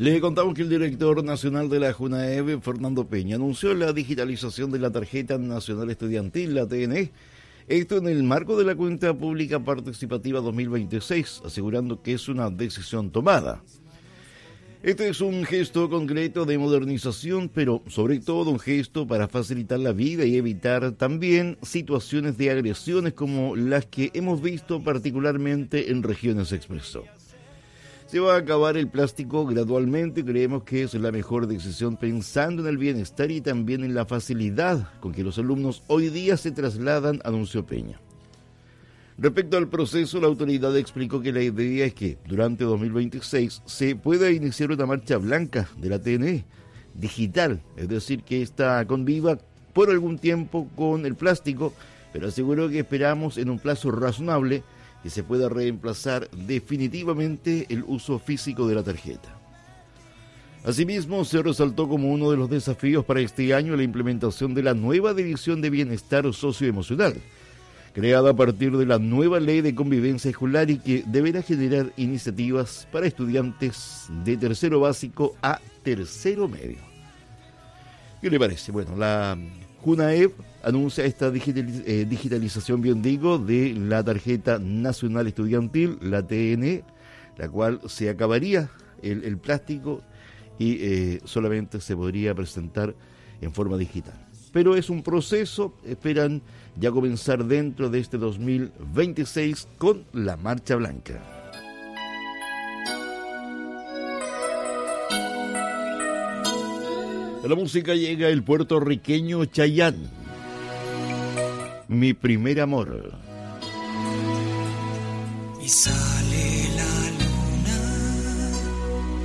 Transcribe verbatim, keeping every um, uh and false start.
Le contamos que el director nacional de la JUNAEV, Fernando Peña, anunció la digitalización de la Tarjeta Nacional Estudiantil, la T N E. Esto en el marco de la Cuenta Pública Participativa dos mil veintiséis, asegurando que es una decisión tomada. Este es un gesto concreto de modernización, pero sobre todo un gesto para facilitar la vida y evitar también situaciones de agresiones como las que hemos visto particularmente en regiones, expresó. Se va a acabar el plástico gradualmente, creemos que es la mejor decisión pensando en el bienestar y también en la facilidad con que los alumnos hoy día se trasladan, anunció Peña. Respecto al proceso, la autoridad explicó que la idea es que durante dos mil veintiséis se pueda iniciar una marcha blanca de la T N E digital, es decir, que esta conviva por algún tiempo con el plástico, pero aseguró que esperamos en un plazo razonable que se pueda reemplazar definitivamente el uso físico de la tarjeta. Asimismo, se resaltó como uno de los desafíos para este año la implementación de la nueva División de Bienestar Socioemocional, creada a partir de la nueva Ley de Convivencia Escolar y que deberá generar iniciativas para estudiantes de tercero básico a tercero medio. ¿Qué le parece? Bueno, la JUNAEV anuncia esta digital, eh, digitalización, bien digo, de la Tarjeta Nacional Estudiantil, la T N E, la cual se acabaría el, el plástico y eh, solamente se podría presentar en forma digital. Pero es un proceso, esperan ya comenzar dentro de este dos mil veintiséis con la Marcha Blanca. A la música llega el puertorriqueño Chayanne, Mi Primer Amor. Y sale la